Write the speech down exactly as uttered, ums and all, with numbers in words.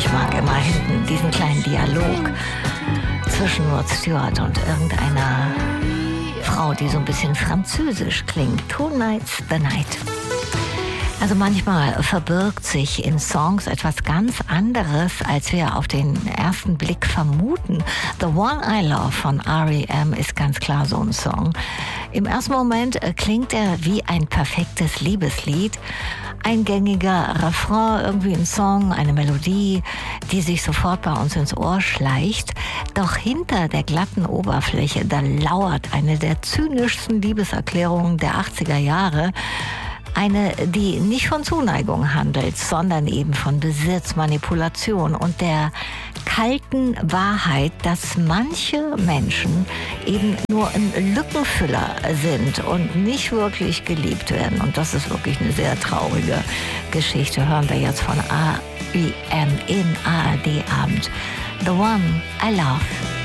ich mag immer hinten diesen kleinen Dialog zwischen Rod Stewart und irgendeiner Frau, die so ein bisschen französisch klingt. Tonight's the night. Also manchmal verbirgt sich in Songs etwas ganz anderes, als wir auf den ersten Blick vermuten. The One I Love von R E M ist ganz klar so ein Song. Im ersten Moment klingt er wie ein perfektes Liebeslied. Ein gängiger Refrain, irgendwie ein Song, eine Melodie, die sich sofort bei uns ins Ohr schleicht. Doch hinter der glatten Oberfläche, da lauert eine der zynischsten Liebeserklärungen der achtziger Jahre. Eine, die nicht von Zuneigung handelt, sondern eben von Besitz, Manipulation und der kalten Wahrheit, dass manche Menschen eben nur ein Lückenfüller sind und nicht wirklich geliebt werden. Und das ist wirklich eine sehr traurige Geschichte. Hören wir jetzt von R E M in A R D Abend. The One I Love.